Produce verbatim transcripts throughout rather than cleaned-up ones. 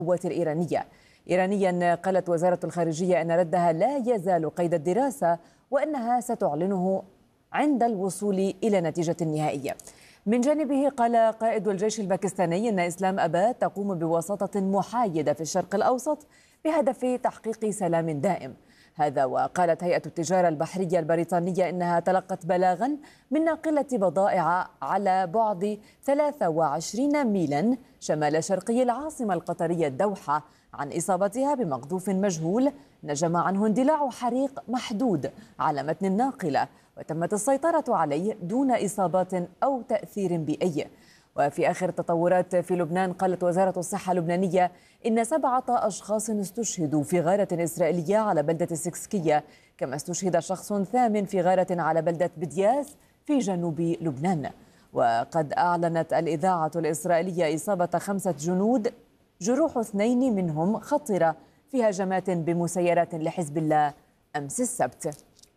القوات الإيرانية. إيرانيا قالت وزارة الخارجية أن ردها لا يزال قيد الدراسة وأنها ستعلنه عند الوصول إلى نتيجة نهائية. من جانبه قال قائد الجيش الباكستاني أن إسلام أباد تقوم بوساطة محايدة في الشرق الأوسط بهدف تحقيق سلام دائم. هذا وقالت هيئة التجارة البحرية البريطانية إنها تلقت بلاغا من ناقلة بضائع على بعد ثلاثة وعشرين ميلا شمال شرقي العاصمة القطرية الدوحة عن إصابتها بمقذوف مجهول نجم عنه اندلاع حريق محدود على متن الناقلة، وتمت السيطرة عليه دون إصابات أو تأثير بيئي. وفي آخر التطورات في لبنان قالت وزارة الصحة اللبنانية إن سبعة أشخاص استشهدوا في غارة إسرائيلية على بلدة السكسكية، كما استشهد شخص ثامن في غارة على بلدة بدياس في جنوب لبنان. وقد أعلنت الإذاعة الإسرائيلية إصابة خمسة جنود، جروح اثنين منهم خطرة في هجمات بمسيرات لحزب الله أمس السبت.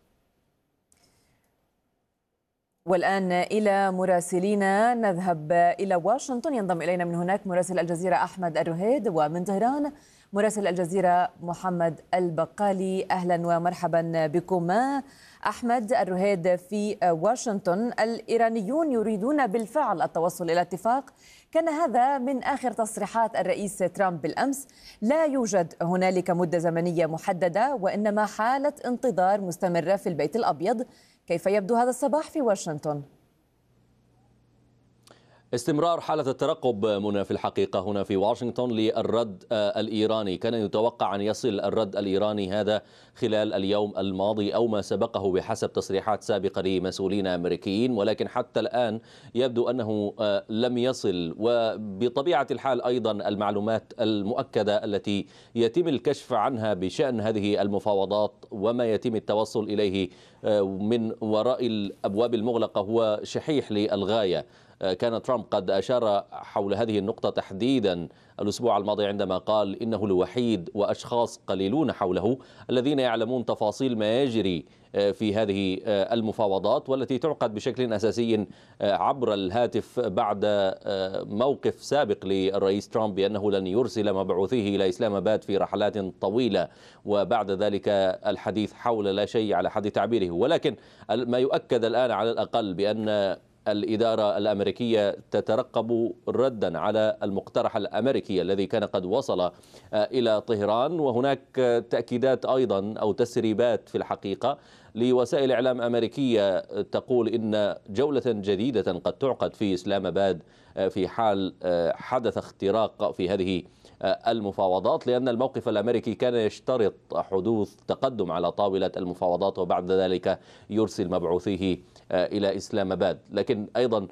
والآن إلى مراسلينا، نذهب إلى واشنطن. ينضم إلينا من هناك مراسل الجزيرة أحمد الرهيد، ومن طهران مراسل الجزيرة محمد البقالي. أهلا ومرحبا بكما. أحمد الرهيد في واشنطن، الإيرانيون يريدون بالفعل التوصل إلى اتفاق، كان هذا من آخر تصريحات الرئيس ترامب بالأمس. لا يوجد هنالك مدة زمنية محددة وإنما حالة انتظار مستمرة في البيت الأبيض. كيف يبدو هذا الصباح في واشنطن؟ استمرار حالة الترقب منى في الحقيقة هنا في واشنطن للرد الإيراني. كان يتوقع أن يصل الرد الإيراني هذا خلال اليوم الماضي أو ما سبقه بحسب تصريحات سابقة لمسؤولين أمريكيين، ولكن حتى الآن يبدو أنه لم يصل. وبطبيعة الحال أيضا المعلومات المؤكدة التي يتم الكشف عنها بشأن هذه المفاوضات وما يتم التوصل إليه من وراء الأبواب المغلقة هو شحيح للغاية. كان ترامب قد أشار حول هذه النقطة تحديدا الأسبوع الماضي عندما قال إنه الوحيد وأشخاص قليلون حوله الذين يعلمون تفاصيل ما يجري في هذه المفاوضات، والتي تعقد بشكل أساسي عبر الهاتف بعد موقف سابق للرئيس ترامب بأنه لن يرسل مبعوثيه إلى إسلام أباد في رحلات طويلة، وبعد ذلك الحديث حول لا شيء على حد تعبيره. ولكن ما يؤكد الآن على الأقل بأن الإدارة الأمريكية تترقب ردا على المقترح الأمريكي الذي كان قد وصل إلى طهران. وهناك تأكيدات أيضا أو تسريبات في الحقيقة لوسائل إعلام أمريكية تقول إن جولة جديدة قد تعقد في إسلام أباد في حال حدث اختراق في هذه المفاوضات، لأن الموقف الأمريكي كان يشترط حدوث تقدم على طاولة المفاوضات وبعد ذلك يرسل مبعوثيه إلى إسلام أباد. لكن أيضا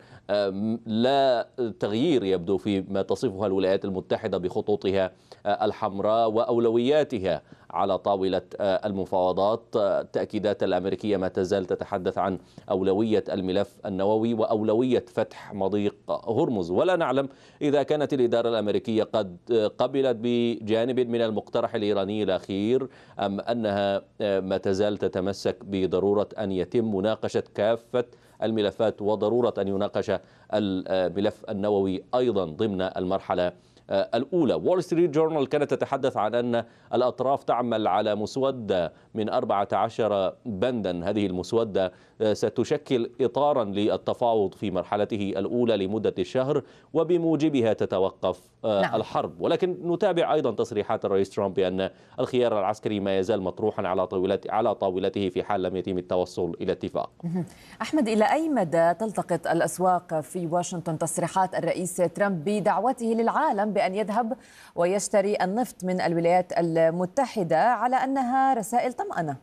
لا تغيير يبدو في ما تصفها الولايات المتحدة بخطوطها الحمراء وأولوياتها على طاولة المفاوضات. التأكيدات الأمريكية ما تزال تتحدث عن أولوية الملف النووي وأولوية فتح مضيق هرمز، ولا نعلم إذا كانت الإدارة الأمريكية قد قبلت بجانب من المقترح الإيراني الأخير أم أنها ما تزال تتمسك بضرورة أن يتم مناقشة كافة الملفات وضرورة أن يناقش الملف النووي أيضا ضمن المرحلة الأولى. وول ستريت جورنال كانت تتحدث عن أن الأطراف تعمل على مسودة من أربعة عشر بندا. هذه المسودة ستشكل إطارا للتفاوض في مرحلته الأولى لمدة الشهر وبموجبها تتوقف نعم. الحرب. ولكن نتابع أيضا تصريحات الرئيس ترامب بأن الخيار العسكري ما يزال مطروحا على طاولته على طاولته في حال لم يتم التوصل إلى اتفاق. أحمد، إلى أي مدى تلتقط الأسواق في واشنطن تصريحات الرئيس ترامب بدعوته للعالم بأن يذهب ويشتري النفط من الولايات المتحدة على أنها رسائل طمأنة؟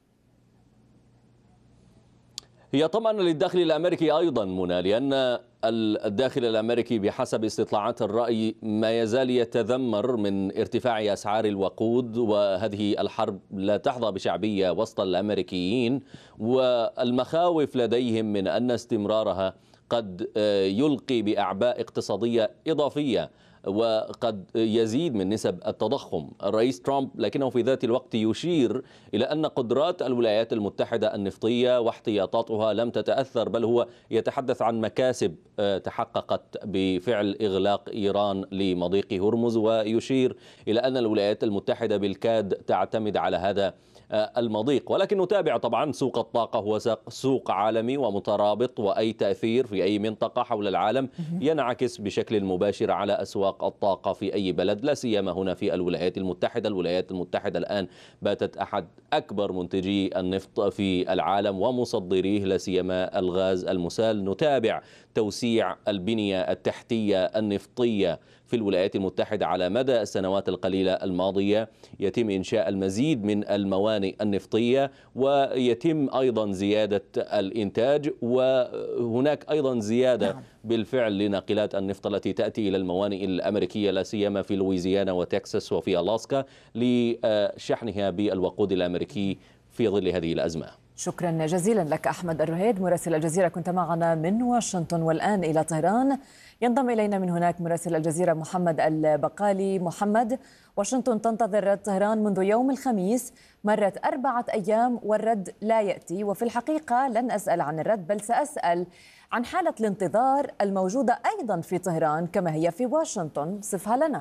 هي طمأنة للداخل الأمريكي أيضا منى، لأن الداخل الأمريكي بحسب استطلاعات الرأي ما يزال يتذمر من ارتفاع أسعار الوقود، وهذه الحرب لا تحظى بشعبية وسط الأمريكيين، والمخاوف لديهم من أن استمرارها قد يلقي بأعباء اقتصادية إضافية وقد يزيد من نسب التضخم. الرئيس ترامب لكنه في ذات الوقت يشير إلى أن قدرات الولايات المتحدة النفطية واحتياطاتها لم تتأثر، بل هو يتحدث عن مكاسب تحققت بفعل إغلاق إيران لمضيق هرمز، ويشير إلى أن الولايات المتحدة بالكاد تعتمد على هذا المضيق. ولكن نتابع طبعا سوق الطاقة، هو سوق عالمي ومترابط، وأي تأثير في أي منطقة حول العالم ينعكس بشكل مباشر على أسواق الطاقة في أي بلد، لا سيما هنا في الولايات المتحدة. الولايات المتحدة الآن باتت أحد أكبر منتجي النفط في العالم ومصدريه، لا سيما الغاز المسال. نتابع توسيع البنية التحتية النفطية في الولايات المتحدة على مدى السنوات القليلة الماضية. يتم إنشاء المزيد من الموانئ النفطية، ويتم أيضا زيادة الإنتاج، وهناك أيضا زيادة بالفعل لناقلات النفط التي تأتي إلى الموانئ الأمريكية، لا سيما في لويزيانا وتكساس وفي ألاسكا، لشحنها بالوقود الأمريكي في ظل هذه الأزمة. شكرا جزيلا لك أحمد الرهيد مراسل الجزيرة، كنت معنا من واشنطن. والآن إلى طهران ينضم إلينا من هناك مراسل الجزيرة محمد البقالي. محمد، واشنطن تنتظر رد طهران منذ يوم الخميس، مرت أربعة أيام والرد لا يأتي، وفي الحقيقة لن أسأل عن الرد بل سأسأل عن حالة الانتظار الموجودة أيضا في طهران كما هي في واشنطن، صفها لنا.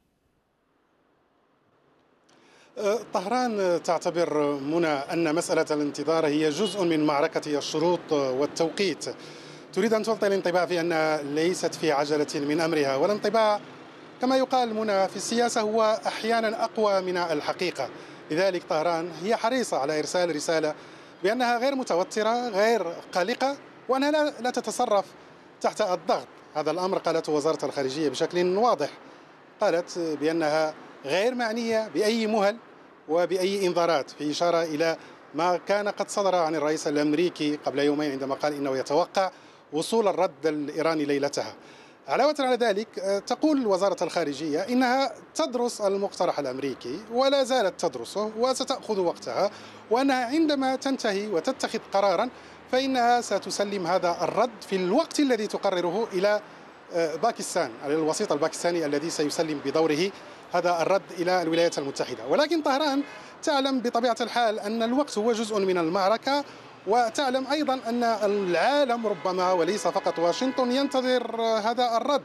طهران تعتبر منى أن مسألة الانتظار هي جزء من معركة الشروط والتوقيت. تريد أن تلقي الانطباع في أنها ليست في عجلة من أمرها، والانطباع كما يقال منى في السياسة هو أحيانا أقوى من الحقيقة. لذلك طهران هي حريصة على إرسال رسالة بأنها غير متوترة، غير قلقة، وأنها لا تتصرف تحت الضغط. هذا الأمر قالته وزارة الخارجية بشكل واضح، قالت بأنها غير معنية بأي مهل وبأي إنذارات، في إشارة إلى ما كان قد صدر عن الرئيس الأمريكي قبل يومين عندما قال إنه يتوقع وصول الرد الإيراني ليلتها. علاوة على ذلك تقول وزارة الخارجية إنها تدرس المقترح الأمريكي ولا زالت تدرسه وستأخذ وقتها، وأنها عندما تنتهي وتتخذ قرارا فإنها ستسلم هذا الرد في الوقت الذي تقرره إلى باكستان، الوسيط الباكستاني الذي سيسلم بدوره هذا الرد إلى الولايات المتحدة. ولكن طهران تعلم بطبيعة الحال أن الوقت هو جزء من المعركة، وتعلم أيضا أن العالم ربما وليس فقط واشنطن ينتظر هذا الرد،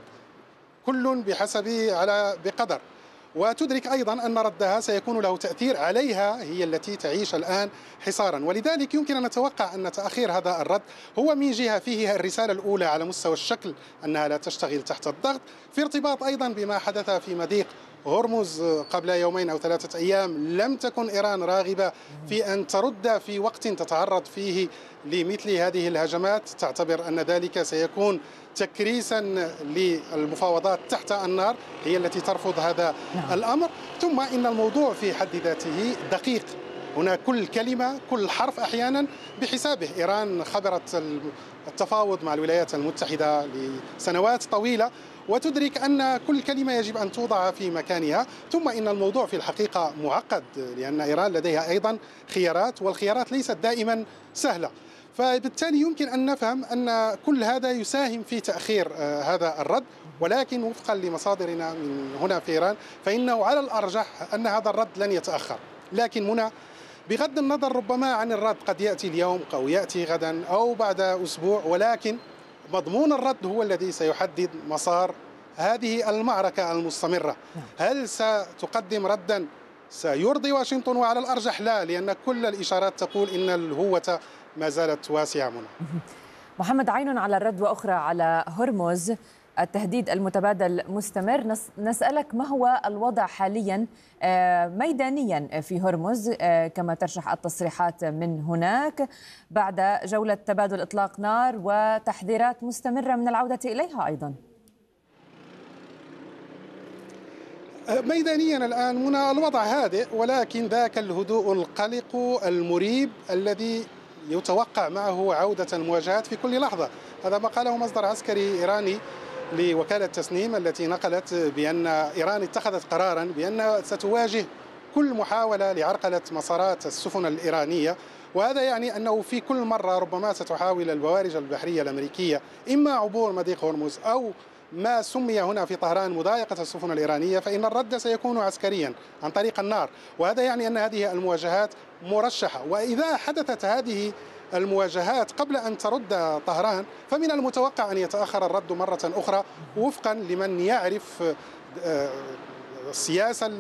كل بحسب على بقدر، وتدرك أيضا أن ردها سيكون له تأثير عليها، هي التي تعيش الآن حصارا. ولذلك يمكن أن نتوقع أن تأخير هذا الرد هو من جهة فيه الرسالة الأولى على مستوى الشكل أنها لا تشتغل تحت الضغط، في ارتباط أيضا بما حدث في مضيق هرمز قبل يومين أو ثلاثة أيام. لم تكن إيران راغبة في أن ترد في وقت تتعرض فيه لمثل هذه الهجمات، تعتبر أن ذلك سيكون تكريسا للمفاوضات تحت النار، هي التي ترفض هذا نعم. الأمر. ثم إن الموضوع في حد ذاته دقيق، هنا كل كلمة كل حرف أحيانا بحسابه. إيران خبرت التفاوض مع الولايات المتحدة لسنوات طويلة، وتدرك أن كل كلمة يجب أن توضع في مكانها. ثم إن الموضوع في الحقيقة معقد، لأن إيران لديها أيضا خيارات، والخيارات ليست دائما سهلة، فبالتالي يمكن أن نفهم أن كل هذا يساهم في تأخير هذا الرد. ولكن وفقا لمصادرنا من هنا في إيران فإنه على الأرجح أن هذا الرد لن يتأخر. لكن هنا بغض النظر ربما عن الرد، قد يأتي اليوم أو يأتي غدا أو بعد أسبوع، ولكن مضمون الرد هو الذي سيحدد مسار هذه المعركة المستمرة. هل ستقدم ردا سيرضي واشنطن؟ وعلى الأرجح لا، لأن كل الإشارات تقول إن الهوة ما زالت واسعة منه. محمد، عين على الرد وأخرى على هرمز، التهديد المتبادل مستمر. نسألك ما هو الوضع حاليا ميدانيا في هرمز كما ترشح التصريحات من هناك بعد جولة تبادل إطلاق نار وتحذيرات مستمرة من العودة إليها أيضا؟ ميدانيا الآن من الوضع هادئ، ولكن ذاك الهدوء القلق المريب الذي يتوقع معه عودة المواجهات في كل لحظة. هذا ما قاله مصدر عسكري إيراني لوكالة تسنيم التي نقلت بأن إيران اتخذت قرارا بأنها ستواجه كل محاولة لعرقلة مسارات السفن الإيرانية، وهذا يعني أنه في كل مرة ربما ستحاول البوارج البحرية الأمريكية إما عبور مضيق هرمز أو ما سمي هنا في طهران مضايقة السفن الإيرانية، فإن الرد سيكون عسكريا عن طريق النار، وهذا يعني أن هذه المواجهات مرشحة. وإذا حدثت هذه المواجهات قبل أن ترد طهران فمن المتوقع أن يتأخر الرد مرة أخرى وفقا لمن يعرف السياسة